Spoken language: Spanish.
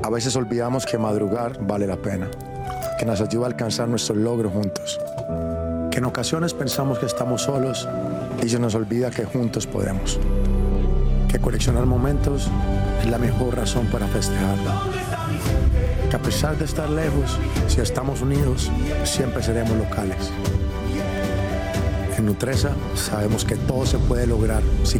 A veces olvidamos que madrugar vale la pena, que nos ayuda a alcanzar nuestros logros juntos. Que en ocasiones pensamos que estamos solos y se nos olvida que juntos podemos. Que coleccionar momentos es la mejor razón para festejar. Que a pesar de estar lejos, si estamos unidos, siempre seremos locales. En Nutresa sabemos que todo se puede lograr si